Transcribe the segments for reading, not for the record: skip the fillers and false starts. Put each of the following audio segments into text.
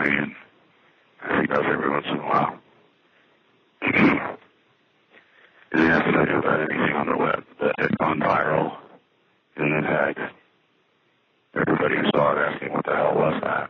me, and as he does every once in a while. And he asked if I knew about anything on the web that had gone viral and then had everybody who saw it asking what the hell was that.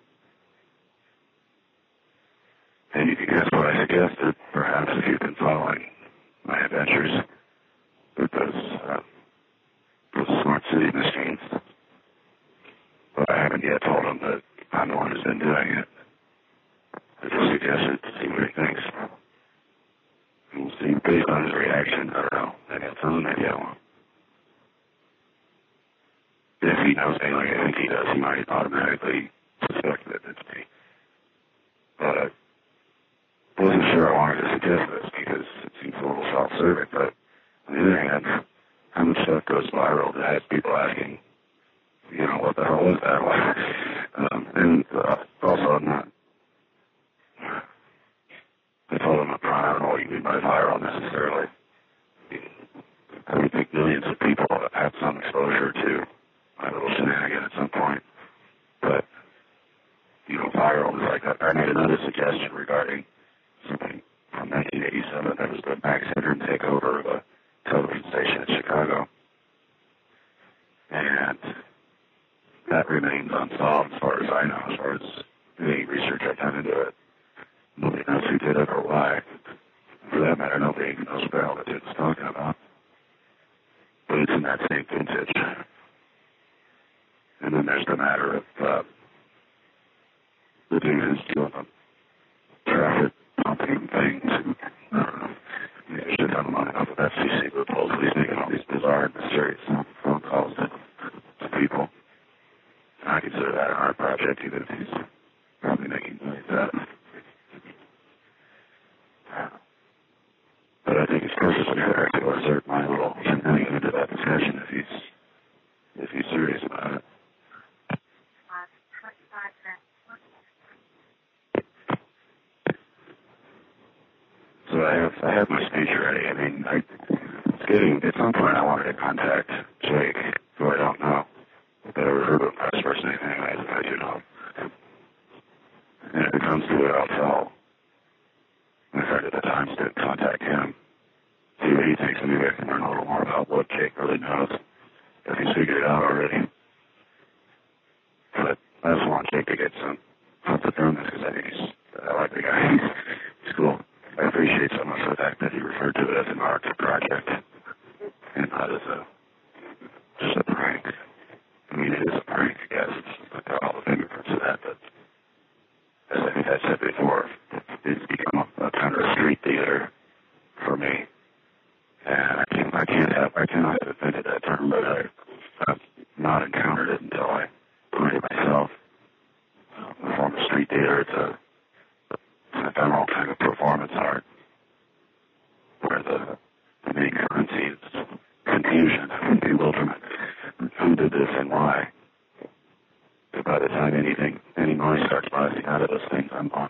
And you can guess what I suggested, perhaps, if you've been following my adventures with those smart city machines. But I haven't yet told him that I'm the one who's been doing it. I just suggested to see what he thinks. And we'll see, based on his reaction, I don't know, maybe I'll tell him, maybe I won't. If he knows me like I think he does, he might automatically suspect that it's me. But I wasn't sure I wanted to suggest this because it seems a little self-serving, but on the other hand, how much stuff goes viral that has people asking, you know, what the hell was that? And also, I'm not, I told him up front, I don't know what you mean by viral necessarily. I would think millions of people have had some exposure to my little shenanigan at some point. But, you know, viral is like, I made another suggestion regarding something from 1987. That was the Max Headroom takeover of a television station in Chicago. And that remains unsolved as far as I know, as far as any research I've done into it. Nobody knows who did it or why. For that matter, nobody even knows what the hell the dude was talking about. But it's in that same vintage. And then there's the matter of the dude who's doing the traffic pumping things. I don't know. Maybe I should have him on enough of FCC loopholes. He's making all these bizarre and mysterious phone calls to people. I consider that an art project, even if he's probably making money at that. But I think it's perfectly fair to assert my little shenanigan into that discussion if he's serious about it. So I have my speech ready. I mean, at some point I wanted to contact Jake, who I don't know, but I heard of his first name anyways, if I do know. And if it comes to it, I'll tell my friend at the time to contact him, see what he thinks, and maybe I can learn a little more about what Jake really knows, if he's figured it out already. But I just want Jake to get some comfort from this, because I like the guy. He's cool. I appreciate so much the fact that he referred to it as an art project and not as just a prank. I mean, it is a prank, I guess. I've got all the fingerprints of that, but as I think I said before, it's become a kind of a street theater for me. And I cannot have invented that term, but I've not encountered it until I coined it myself. A form of street theater, it's an ephemeral kind of performance art where the